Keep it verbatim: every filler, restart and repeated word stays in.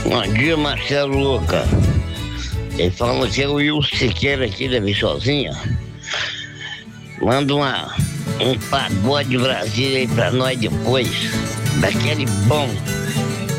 Bom dia, Marcelo Luca. Ele falando que é o Wilson Siqueira aqui da Viçosinha. Manda uma, um pagode de Brasília aí pra nós depois. Daquele bom.